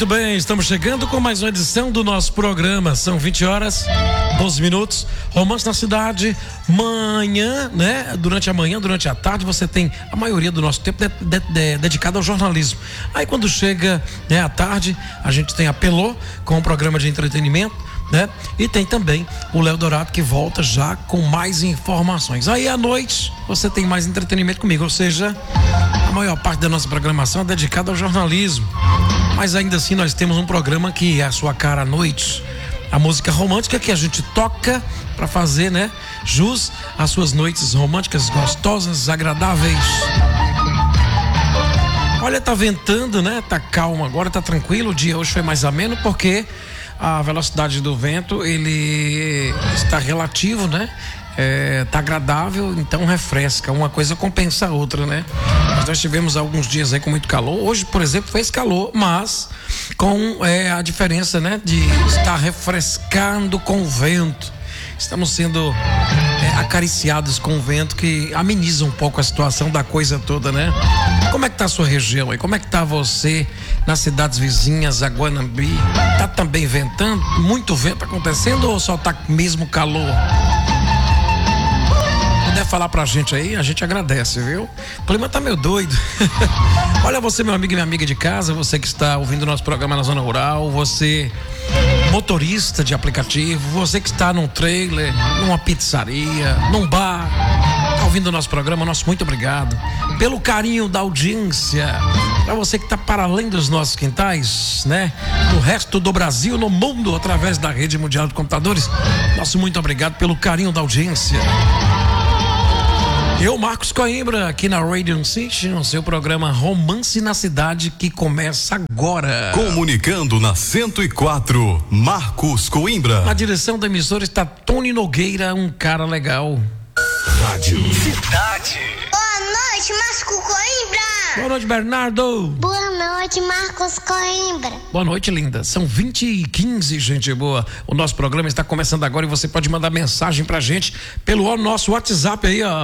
Muito bem, estamos chegando com mais uma edição do nosso programa. São 20 horas, 12 minutos. Romance na Cidade. Manhã, né? Durante a manhã, durante a tarde, você tem a maioria do nosso tempo dedicado ao jornalismo. Aí quando chega, né, à tarde, a gente tem a Pelô com um programa de entretenimento, né? E tem também o Léo Dourado que volta já com mais informações. Aí à noite você tem mais entretenimento comigo, ou seja, a maior parte da nossa programação é dedicada ao jornalismo. Mas ainda assim nós temos um programa que é a sua cara à noite, a música romântica que a gente toca para fazer, né, jus às suas noites românticas, gostosas, agradáveis. Olha, tá ventando, né? Tá calmo agora, tá tranquilo. O dia hoje foi mais ameno porque a velocidade do vento, ele está relativo, né? Tá agradável, então refresca. Uma coisa compensa a outra, né? Nós tivemos alguns dias aí com muito calor. Hoje, por exemplo, fez calor, mas com a diferença, né? De estar refrescando com o vento. Estamos sendo acariciados com o vento que ameniza um pouco a situação da coisa toda, né? Como é que tá a sua região aí? Como é que tá você nas cidades vizinhas, a Guanambi? Tá também ventando? Muito vento acontecendo ou só tá mesmo calor? Puder falar pra gente aí, a gente agradece, viu? O clima tá meio doido. Olha, você, meu amigo e minha amiga de casa, você que está ouvindo nosso programa na Zona Rural, você motorista de aplicativo, você que está num trailer, numa pizzaria, num bar, tá ouvindo o nosso programa, nosso muito obrigado pelo carinho da audiência. Para você que está para além dos nossos quintais, né? No resto do Brasil, no mundo, através da rede mundial de computadores, nosso muito obrigado pelo carinho da audiência. Eu, Marcos Coimbra, aqui na Radio City, no seu programa Romance na Cidade, que começa agora. Comunicando na 104, Marcos Coimbra. Na direção da emissora está Tony Nogueira, um cara legal. Rádio Cidade. Boa noite, Marcos Coimbra. Boa noite, Bernardo. Boa noite, Marcos Coimbra. Boa noite, linda. São 20h15, gente boa. O nosso programa está começando agora e você pode mandar mensagem pra gente pelo nosso WhatsApp aí, ó.